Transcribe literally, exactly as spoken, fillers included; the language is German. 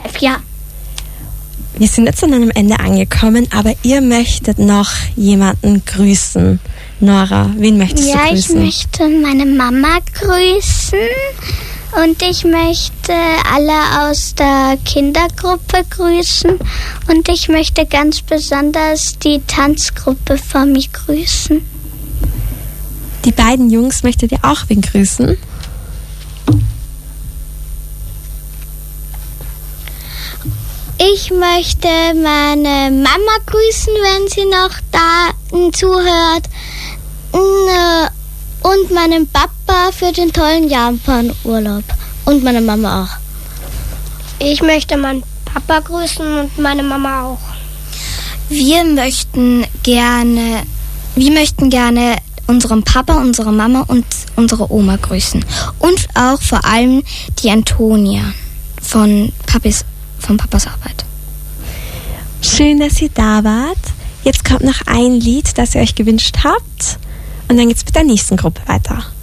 Live, ja. Wir sind jetzt an einem Ende angekommen, aber ihr möchtet noch jemanden grüßen. Nora, wen möchtest ja, du grüßen? Ja, ich möchte meine Mama grüßen und ich möchte alle aus der Kindergruppe grüßen und ich möchte ganz besonders die Tanzgruppe von mir grüßen. Die beiden Jungs möchtet ihr auch wen grüßen? Ich möchte meine Mama grüßen, wenn sie noch da zuhört. Und meinen Papa für den tollen Japan-Urlaub. Und meine Mama auch. Ich möchte meinen Papa grüßen und meine Mama auch. Wir möchten gerne, wir möchten gerne unseren Papa, unsere Mama und unsere Oma grüßen. Und auch vor allem die Antonia von Papis von Papas Arbeit. Schön, dass ihr da wart. Jetzt kommt noch ein Lied, das ihr euch gewünscht habt. Und dann geht's mit der nächsten Gruppe weiter.